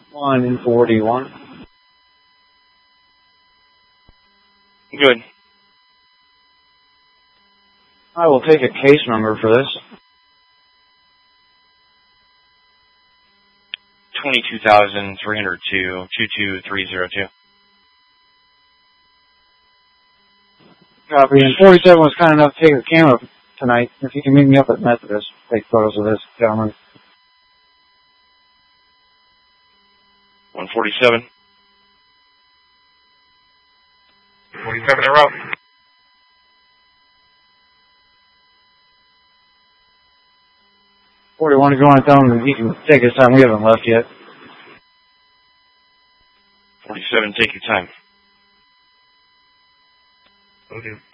141. Good. I will take a case number for this. 22,302, 22302. Copy. And 47 was kind enough to take a camera tonight. If you can meet me up at Methodist, take photos of this gentleman. 147. 47 in a row. 41, if you want to tell him that he can take his time, we haven't left yet. 47, take your time. Okay.